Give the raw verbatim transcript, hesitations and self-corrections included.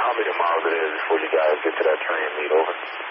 how many miles it is before you guys get to that train meet, over?